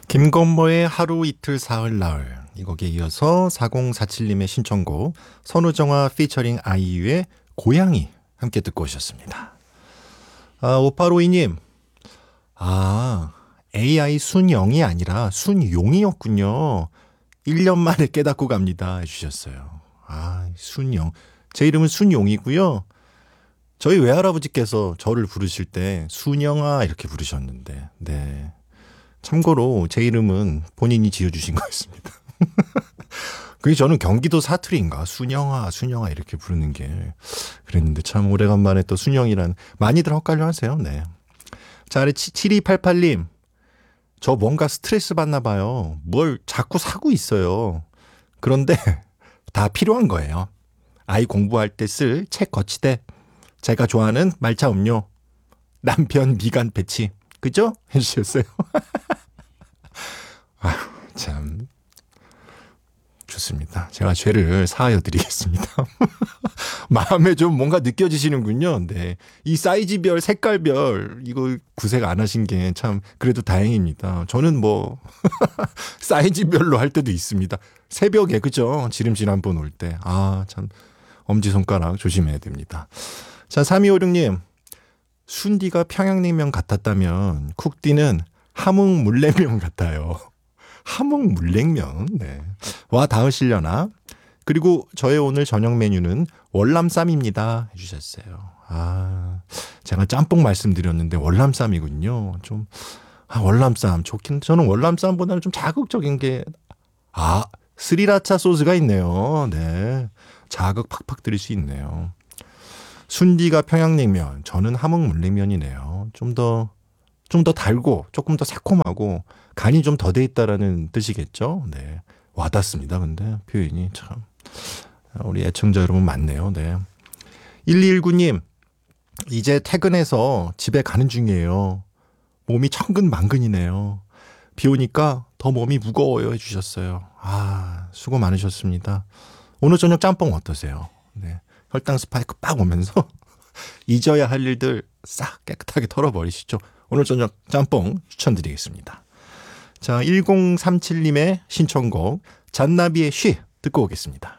김건모의 하루 이틀 사흘 나흘, 이 곡에 이어서 4047님의 신청곡 선우정아 피처링 아이유의 고양이 함께 듣고 오셨습니다. 5852님, AI 순영이 아니라 순용이었군요. 1년 만에 깨닫고 갑니다 해주셨어요. 순영, 제 이름은 순용이고요. 저희 외할아버지께서 저를 부르실 때 순영아 이렇게 부르셨는데, 네. 참고로 제 이름은 본인이 지어주신 거였습니다. 그게 저는 경기도 사투리인가 순영아 이렇게 부르는 게 그랬는데, 참 오래간만에 또 순영이란, 많이들 헷갈려 하세요. 네. 자, 7288님, 저 뭔가 스트레스 받나 봐요. 뭘 자꾸 사고 있어요. 그런데 다 필요한 거예요. 아이 공부할 때 쓸 책 거치대, 제가 좋아하는 말차 음료, 남편 미간 패치, 그죠? 해주셨어요. 참 좋습니다. 제가 죄를 사하여 드리겠습니다. 마음에 좀 뭔가 느껴지시는군요. 네, 이 사이즈별, 색깔별 이거 구색 안 하신 게 참 그래도 다행입니다. 저는 뭐 사이즈별로 할 때도 있습니다. 새벽에, 그죠? 지름신 한 번 올 때. 참 엄지손가락 조심해야 됩니다. 자, 3256님, 순디가 평양냉면 같았다면 쿡디는 함흥물냉면 같아요. 함흥물냉면. 네. 와 닿으시려나? 그리고 저의 오늘 저녁 메뉴는 월남쌈입니다 해주셨어요. 제가 짬뽕 말씀드렸는데 월남쌈이군요. 좀 월남쌈 좋긴. 저는 월남쌈보다는 좀 자극적인 게 스리라차 소스가 있네요. 네, 자극 팍팍 드릴 수 있네요. 순디가 평양냉면, 저는 함흥물냉면이네요. 좀 더 달고 조금 더 새콤하고 간이 좀 더 돼 있다라는 뜻이겠죠. 네, 와닿습니다. 근데 표현이 참 우리 애청자 여러분 많네요. 네. 1219님, 이제 퇴근해서 집에 가는 중이에요. 몸이 천근만근이네요. 비 오니까 더 몸이 무거워요 해주셨어요. 수고 많으셨습니다. 오늘 저녁 짬뽕 어떠세요? 네, 혈당 스파이크 빡 오면서 잊어야 할 일들 싹 깨끗하게 털어버리시죠. 오늘 저녁 짬뽕 추천드리겠습니다. 자, 1037님의 신청곡 잔나비의 쉬 듣고 오겠습니다.